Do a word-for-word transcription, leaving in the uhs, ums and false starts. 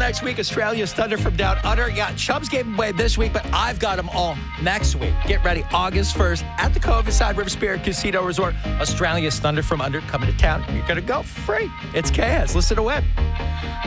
next week. Australia's Thunder from Down Under. Yeah, Chubbs gave away this week, but I've got them all next week. Get ready, August first at the Cove Side River Spirit Casino Resort. Australia's Thunder from Under coming to town. You're going to go free. It's K S. Listen to Web.